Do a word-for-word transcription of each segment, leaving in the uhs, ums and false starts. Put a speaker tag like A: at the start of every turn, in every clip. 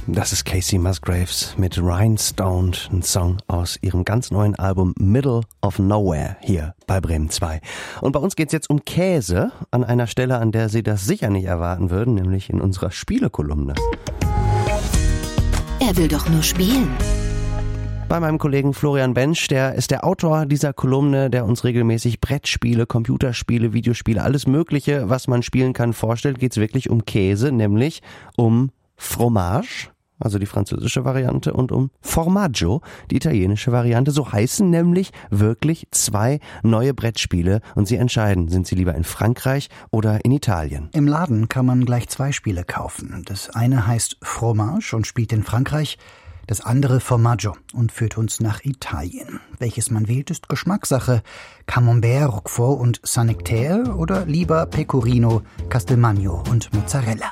A: Das ist Kacey Musgraves mit Rhinestone, ein Song aus ihrem ganz neuen Album Middle of Nowhere hier bei Bremen zwei. Und bei uns geht's jetzt um Käse, an einer Stelle, an der Sie das sicher nicht erwarten würden, nämlich in unserer Spielekolumne.
B: Er will doch nur spielen.
A: Bei meinem Kollegen Florian Bensch, der ist der Autor dieser Kolumne, der uns regelmäßig Brettspiele, Computerspiele, Videospiele, alles Mögliche, was man spielen kann, vorstellt, geht's wirklich um Käse, nämlich um Fromage, also die französische Variante, und um Formaggio, die italienische Variante. So heißen nämlich wirklich zwei neue Brettspiele und Sie entscheiden, sind Sie lieber in Frankreich oder in Italien.
C: Im Laden kann man gleich zwei Spiele kaufen. Das eine heißt Fromage und spielt in Frankreich, das andere Formaggio und führt uns nach Italien. Welches man wählt, ist Geschmackssache. Camembert, Roquefort und Saint-Nectaire oder lieber Pecorino, Castelmagno und Mozzarella.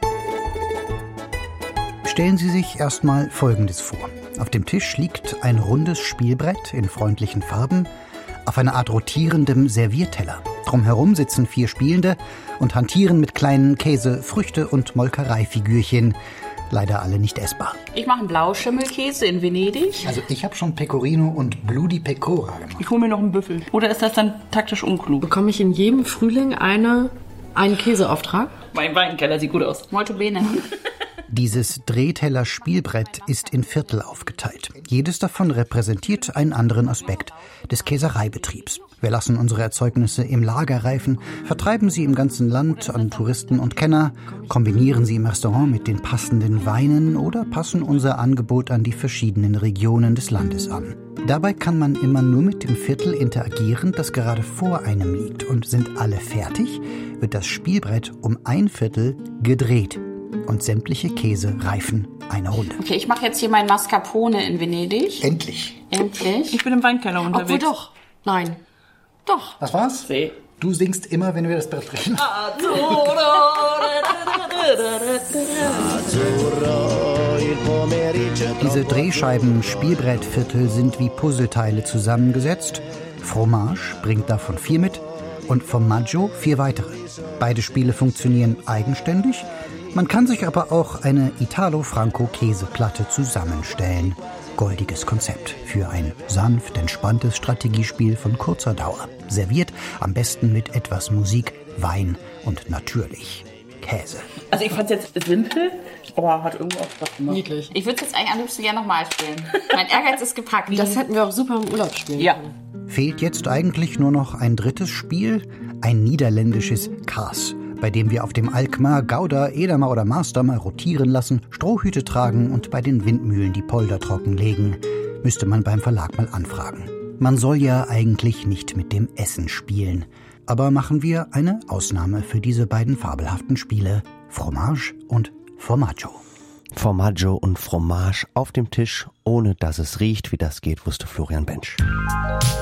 C: Stellen Sie sich erstmal Folgendes vor. Auf dem Tisch liegt ein rundes Spielbrett in freundlichen Farben auf einer Art rotierendem Servierteller. Drumherum sitzen vier Spielende und hantieren mit kleinen Käse-, Früchte- und Molkereifigürchen. Leider alle nicht essbar.
D: Ich mache einen Blauschimmelkäse in Venedig.
C: Also ich habe schon Pecorino und Bloody Pecora gemacht.
D: Ich hole mir noch einen Büffel. Oder ist das dann taktisch unklug?
E: Bekomme ich in jedem Frühling eine, einen Käseauftrag?
D: Mein Weinkeller sieht gut aus. Molto bene.
C: Dieses Drehteller-Spielbrett ist in Viertel aufgeteilt. Jedes davon repräsentiert einen anderen Aspekt des Käsereibetriebs. Wir lassen unsere Erzeugnisse im Lager reifen, vertreiben sie im ganzen Land an Touristen und Kenner, kombinieren sie im Restaurant mit den passenden Weinen oder passen unser Angebot an die verschiedenen Regionen des Landes an. Dabei kann man immer nur mit dem Viertel interagieren, das gerade vor einem liegt. Und sind alle fertig, wird das Spielbrett um ein Viertel gedreht. Und sämtliche Käse reifen eine Runde.
D: Okay, ich mache jetzt hier mein Mascarpone in Venedig.
C: Endlich.
D: Endlich. Ich bin im Weinkeller unterwegs.
E: Obwohl doch. Nein. Doch.
C: Was war's?
D: See.
C: Du singst immer, wenn wir das Brett drehen. Diese Drehscheiben-Spielbrettviertel sind wie Puzzleteile zusammengesetzt. Fromage bringt davon vier mit und Formaggio vier weitere. Beide Spiele funktionieren eigenständig. Man kann sich aber auch eine Italo-Franco-Käseplatte zusammenstellen. Goldiges Konzept für ein sanft entspanntes Strategiespiel von kurzer Dauer. Serviert am besten mit etwas Musik, Wein und natürlich Käse.
D: Also ich fand's jetzt simpel, aber hat irgendwo auch Spaß gemacht.
E: Niedlich.
D: Ich würde es jetzt eigentlich am liebsten gerne nochmal spielen. Mein Ehrgeiz ist gepackt.
E: Das hätten wir auch super im Urlaub spielen
D: Ja.
E: können.
C: Fehlt jetzt eigentlich nur noch ein drittes Spiel, ein niederländisches Kaas, bei dem wir auf dem Alkmaar, Gouda, Edamer oder Maasdamer rotieren lassen, Strohhüte tragen und bei den Windmühlen die Polder trockenlegen. Müsste man beim Verlag mal anfragen. Man soll ja eigentlich nicht mit dem Essen spielen. Aber machen wir eine Ausnahme für diese beiden fabelhaften Spiele, Fromage und Formaggio.
A: Formaggio und Fromage auf dem Tisch, ohne dass es riecht. Wie das geht, wusste Florian Bensch.